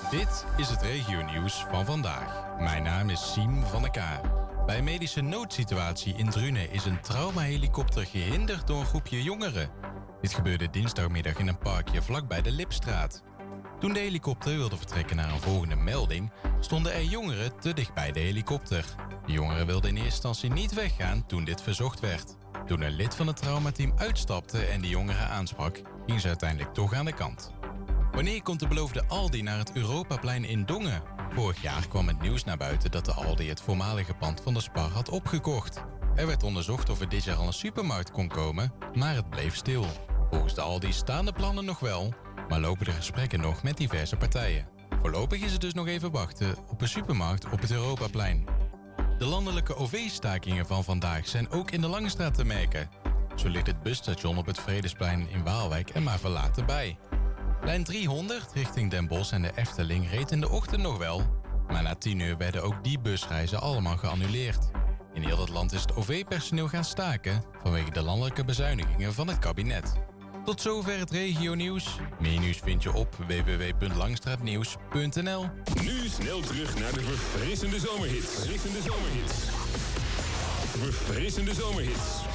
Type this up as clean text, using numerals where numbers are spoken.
Dit is het regionieuws van vandaag. Mijn naam is Siem van der K. Bij een medische noodsituatie in Drunen is een traumahelikopter gehinderd door een groepje jongeren. Dit gebeurde dinsdagmiddag in een parkje vlakbij de Lipstraat. Toen de helikopter wilde vertrekken naar een volgende melding, stonden er jongeren te dicht bij de helikopter. De jongeren wilden in eerste instantie niet weggaan toen dit verzocht werd. Toen een lid van het traumateam uitstapte en de jongeren aansprak, ging ze uiteindelijk toch aan de kant. Wanneer komt de beloofde Aldi naar het Europaplein in Dongen? Vorig jaar kwam het nieuws naar buiten dat de Aldi het voormalige pand van de Spar had opgekocht. Er werd onderzocht of er dit jaar al een supermarkt kon komen, maar het bleef stil. Volgens de Aldi staan de plannen nog wel, maar lopen de gesprekken nog met diverse partijen. Voorlopig is het dus nog even wachten op een supermarkt op het Europaplein. De landelijke OV-stakingen van vandaag zijn ook in de Langstraat te merken. Zo ligt het busstation op het Vredesplein in Waalwijk er maar verlaten bij. Lijn 300 richting Den Bosch en de Efteling reed in de ochtend nog wel, maar na 10 uur werden ook die busreizen allemaal geannuleerd. In heel het land is het OV-personeel gaan staken vanwege de landelijke bezuinigingen van het kabinet. Tot zover het regionieuws. Meer nieuws vind je op www.langstraatnieuws.nl. Nu snel terug naar de verfrissende zomerhits. Verfrissende zomerhits.